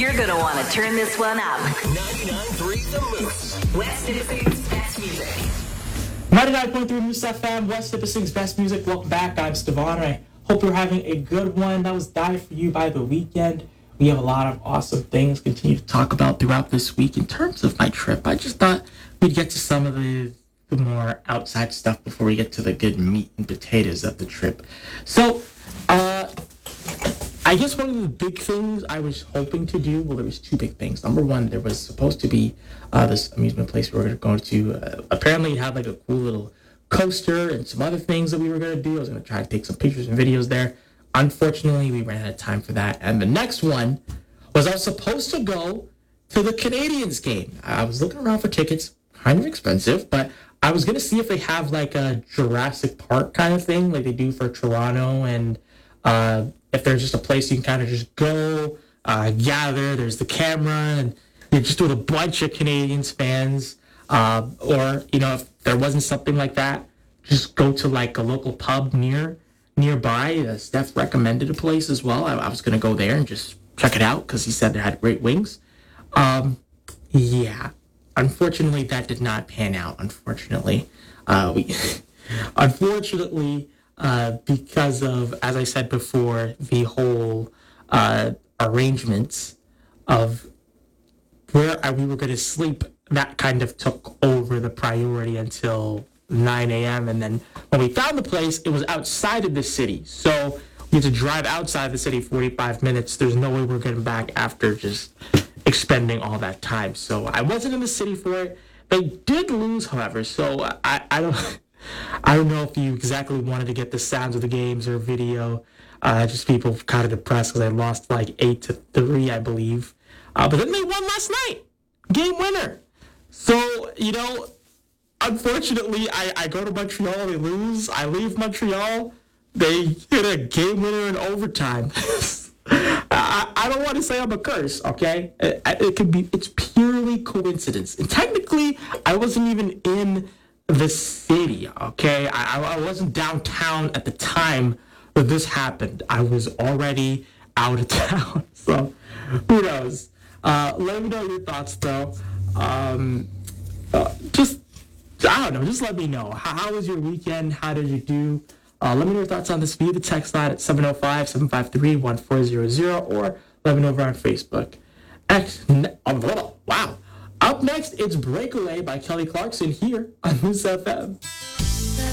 You're going to want to turn this one up. 99.3 The Moose. West Nipissing's best music. 99.3 Moose FM, West Nipissing's best music. Welcome back. I'm Stevon. I hope you're having a good one. That was Die For You by The Weeknd. We have a lot of awesome things to continue to talk about throughout this week. In terms of my trip, I just thought we'd get to some of the more outside stuff before we get to the good meat and potatoes of the trip. So, I guess one of the big things I was hoping to do, well, there was two big things. Number one, there was supposed to be this amusement place we were going to go to. Apparently, it had like a cool little coaster and some other things that we were going to do. I was going to try to take some pictures and videos there. Unfortunately, we ran out of time for that. And the next one was I was supposed to go to the Canadiens game. I was looking around for tickets, kind of expensive, but I was going to see if they have like a Jurassic Park kind of thing like they do for Toronto, and if there's just a place you can kind of just go, gather, there's the camera, and you're just with a bunch of Canadiens fans. Or, you know, if there wasn't something like that, just go to like a local pub nearby. Steph recommended a place as well. I was going to go there and just check it out because he said they had great wings. Yeah. Unfortunately, that did not pan out, unfortunately. Unfortunately, because of, as I said before, the whole arrangements of where we were going to sleep, that kind of took over the priority until 9 a.m. And then when we found the place, it was outside of the city. So we had to drive outside the city 45 minutes. There's no way we're getting back after just expending all that time. So I wasn't in the city for it. They did lose, however, so I don't know if you exactly wanted to get the sounds of the games or video. Just people kind of depressed because they lost like 8-3, I believe. But then they won last night. Game winner. So, you know, unfortunately, I go to Montreal, they lose. I leave Montreal, they hit a game winner in overtime. I don't want to say I'm a curse, okay? It's purely coincidence. And technically, I wasn't even in the city, okay? I wasn't downtown at the time that this happened. I was already out of town, so who knows? Let me know your thoughts, though. I don't know, just let me know. How was your weekend? How did you do? Let me know your thoughts on this via the text line at 705-753-1400 or let me know over on Facebook. Wow. Up next, it's Breakaway by Kelly Clarkson here on Moose FM.